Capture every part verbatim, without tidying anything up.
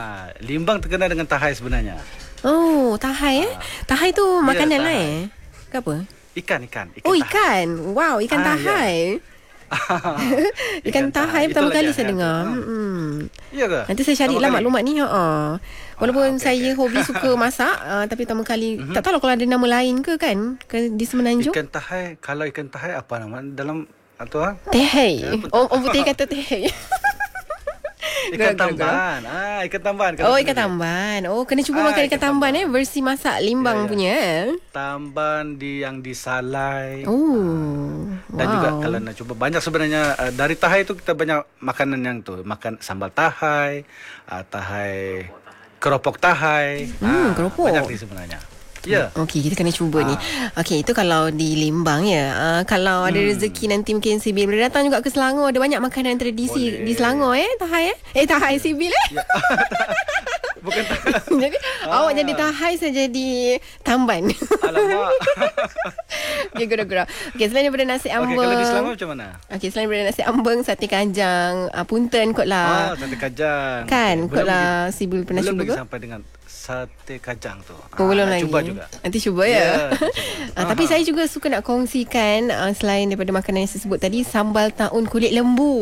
Ah, limbang terkenal dengan tahai sebenarnya. Oh, tahai eh? Tahai tu makanan lah tahai. eh? Ke apa? Ikan, ikan. ikan Oh, tahai. ikan. Wow, ikan Ah, tahai. Ya. Ikan tahai pertama Itulah kali dia saya tu. dengar. Ah. Hmm. Ya ke? Nanti saya carilah Pertama kali? maklumat ni. Ha. Walaupun Ah, okey, saya okey. hobi suka masak, uh, tapi pertama kali mm-hmm. tak tahu lah kalau ada nama lain ke kan ke di Semenanjung. Ikan tahai, kalau ikan tahai apa nama dalam atau ah? Tehai. Oh, orang putih kata tehai. Ikan Gerak, gerak, tamban. Ah, ikan tamban. Oh, kalau ikan sendiri. tamban. Oh, kena cuba Ah, makan ikan ikan tamban tamban. eh, versi masak limbang Ya, ya. punya eh. Tamban di yang disalai. Oh. Dan wow. juga kalau nak cuba banyak sebenarnya uh, dari tahai tu kita banyak makanan yang tu, makan sambal tahai, uh, tahai keropok tahai. Hmm, Ah, keropok. Banyak ni sebenarnya. Ya. Okey, kita kena cuba Ah. ni. Okey, itu kalau di Lembang ya. Uh, kalau ada Hmm. rezeki nanti mungkin Sibil boleh datang juga ke Selangor. Ada banyak makanan tradisi Boleh. di Selangor eh. Tahai eh. Eh, tahai Sibil eh. Ya. Bukan tahai. Jadi Ah. awak jadi tahai, saya jadi tamban. Alamak. Okey, gurau-gurau. Okey, selain daripada nasi ambeng. Okey, kalau di Selangor macam mana? Okey, selain daripada nasi ambeng, sate kajang, uh, punten kot lah. Ah, sate kajang. Kan, Okey, kot belum lah lagi- Sibil pernah belum cuba lagi ke? sampai dengan sate kajang tu. Oh, belum nak lagi. Cuba juga. Nanti cuba ya. Ya, Ah, tapi saya juga suka nak kongsikan uh, selain daripada makanan yang saya sebut tadi, sambal taun kulit lembu.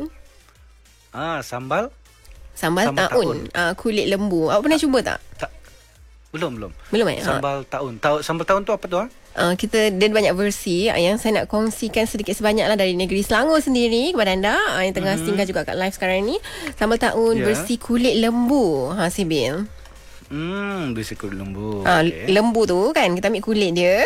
Ah, sambal? Sambal, Sambal taun, Uh, kulit lembu. Awak pernah cuba tak? Tak. Belum, belum. Belum eh? Ha. Sambal taun. Tahu sambal taun tu apa tu ah? Uh, kita dia ada banyak versi uh, yang saya nak kongsikan sedikit sebanyak lah dari negeri Selangor sendiri kepada anda uh, yang tengah mm-hmm. singgah juga kat live sekarang ni. Sambal taun Ya. versi kulit lembu. Ha, Sibil. Hmm, berisi kulit lembu. Ah, Okey. lembu tu kan kita ambil kulit dia.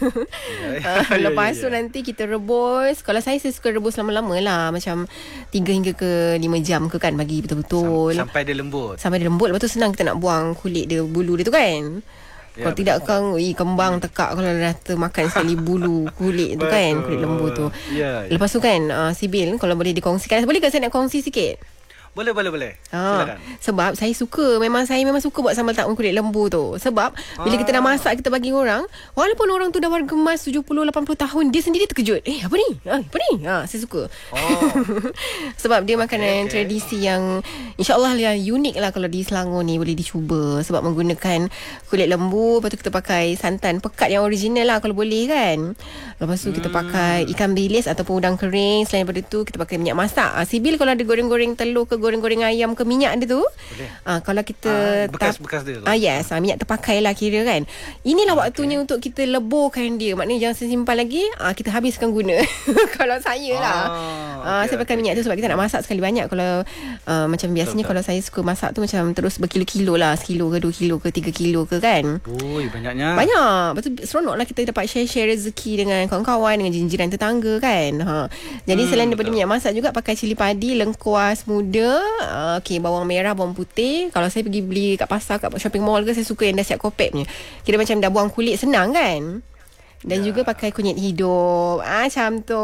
Ya, Ah, ya, lepas ya, tu ya. nanti kita rebus. Kalau saya saya suka rebus lama-lama lah, macam tiga hingga ke lima jam ke kan, bagi betul-betul Sam- sampai dia lembut. sampai dia lembut. Lepas tu senang kita nak buang kulit dia, bulu dia tu kan. Ya, Kalau tidak kan ui, kembang tekak kalau dah termakan sekali bulu kulit tu kan, Betul. kulit lembu tu. Ya, ya. Lepas tu kan uh, Sibil, kalau boleh dikongsikan, boleh ke saya nak kongsi sikit? Boleh, boleh, boleh. Ha, Silakan. sebab saya suka, memang saya memang suka buat sambal taun kulit lembu tu. Sebab bila kita dah masak, kita bagi orang, walaupun orang tu dah bergemas tujuh puluh lapan puluh tahun, dia sendiri terkejut. Eh, apa ni? Ha, apa ni? Ha, saya suka. Oh. Sebab dia makanan okey. tradisi yang insya-Allah yang unik lah kalau di Selangor ni, boleh dicuba. Sebab menggunakan kulit lembu, lepas tu kita pakai santan pekat yang original lah kalau boleh kan. Lepas tu kita pakai ikan bilis ataupun udang kering. Selain daripada tu kita pakai minyak masak. Ha, Sibil kalau ada goreng-goreng telur ke goreng-goreng ayam ke minyak dia tu, ah, kalau kita Ah, tap- bekas-bekas dia tu. ah, yes, ah, minyak terpakai lah kira kan. Inilah Ah, waktunya untuk kita leburkan dia. Maknanya jangan simpan lagi, ah, kita habiskan guna. Kalau saya lah Ah, ah, okey, saya pakai okey, minyak tu okey. sebab kita nak masak sekali banyak. Kalau ah, macam biasanya betul. kalau saya suka masak tu macam terus berkilo-kilo lah, sekilo ke dua kilo ke tiga kilo ke kan. Ui, banyaknya. Banyak. Lepas tu seronok lah kita dapat share-share rezeki dengan kawan-kawan, dengan jiran tetangga kan. Ha. Jadi Hmm, selain daripada betul. minyak masak juga pakai cili padi, lengkuas muda, uh, okey, bawang merah, bawang putih. Kalau saya pergi beli kat pasar, kat shopping mall ke, saya suka yang dah siap kopek punya. Kira macam dah buang kulit, senang kan. Dan Ya. juga pakai kunyit hidup. Ah, macam tu.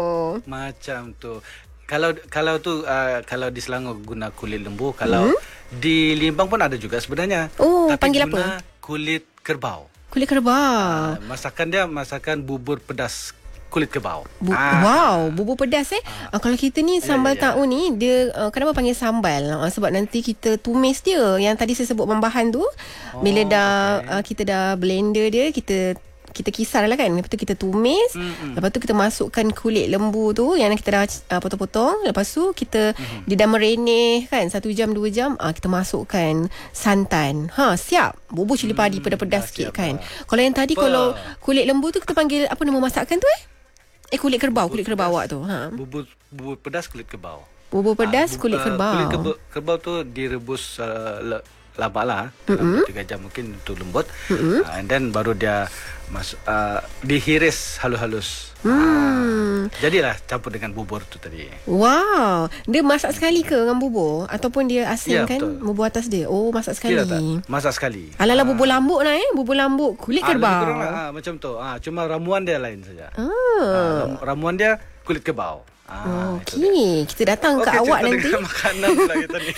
Macam tu. Kalau kalau tu uh, kalau di Selangor guna kulit lembu, kalau hmm? di Limbang pun ada juga sebenarnya. Oh, Tapi panggil guna apa? kulit kerbau. Kulit kerbau. Uh, masakan dia masakan bubur pedas kulit kerbau. Bu- Ah. Wow, bubur pedas eh. Ah. Kalau kita ni sambal ya, ya. taun ni, dia uh, kenapa panggil sambal? Uh, sebab nanti kita tumis dia. Yang tadi saya sebut bahan tu, oh, bila dah okey. uh, kita dah blender dia, kita kita kisar lah kan. Lepas tu kita tumis. Mm-mm. Lepas tu kita masukkan kulit lembu tu yang kita dah uh, potong-potong. Lepas tu kita mm-hmm. dia dah merenih kan, satu jam dua jam, uh, kita masukkan santan. Ha, siap. Bubur cili padi Hmm, pedas-pedas dah sikit siap kan. dah. Kalau yang tadi, Apa? kalau kulit lembu tu kita panggil apa nama masakan tu eh? Eh, kulit kerbau, kulit kerbau awak tu. Ha. Bubur bubur pedas kulit kerbau. Bubur pedas Ah, bu- kulit uh, kerbau. Kulit kerbau, kerbau tu direbus uh, le- lama lah. Mm-hmm. tiga jam mungkin untuk lembut. Mm-hmm. Uh, and then baru dia mas, uh, dihiris halus-halus. Hmm. Uh, jadilah campur dengan bubur tu tadi. Wow. Dia masak sekali ke dengan bubur? Ataupun dia Ya, asingkan betul. bubur atas dia? Oh, masak sekali. Tidak tak? Masak sekali. Ala-ala bubur lambuk lah eh. Bubur lambuk kulit Ah, kerbau. lebih kurang lah, ah, macam tu. Ah, cuma ramuan dia lain saja. Ah. Ah, ram- ramuan dia kulit kerbau. Ah, itu dia. Okey, kita datang ke Okey, awak cerita nanti. dengan makanan pula kita ni.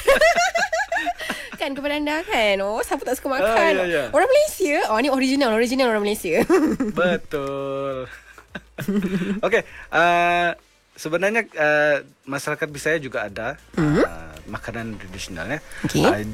Kan kepada anda kan. Oh, siapa tak suka Ah, makan? ya, ya. Orang Malaysia. Oh, ni original, original orang Malaysia. Betul. Okey, uh, sebenarnya uh, masyarakat Bisaya juga ada mm-hmm. uh, makanan tradisional ya. Okey. Uh,